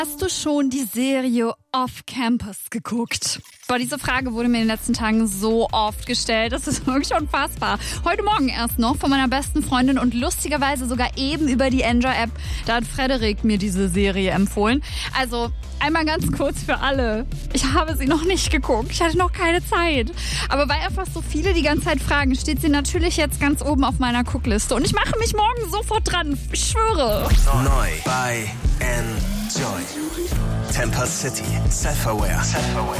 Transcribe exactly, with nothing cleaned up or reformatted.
Hast du schon die Serie Off Campus geguckt? Boah, diese Frage wurde mir in den letzten Tagen so oft gestellt. Das ist wirklich unfassbar. Heute Morgen erst noch von meiner besten Freundin und lustigerweise sogar eben über die Enjoy-App. Da hat Frederik mir diese Serie empfohlen. Also einmal ganz kurz für alle. Ich habe sie noch nicht geguckt. Ich hatte noch keine Zeit. Aber weil einfach so viele die ganze Zeit fragen, steht sie natürlich jetzt ganz oben auf meiner Guckliste. Und ich mache mich morgen sofort dran. Ich schwöre. Neu bei Enjoy. Temper City. Self-Aware. Self-Aware.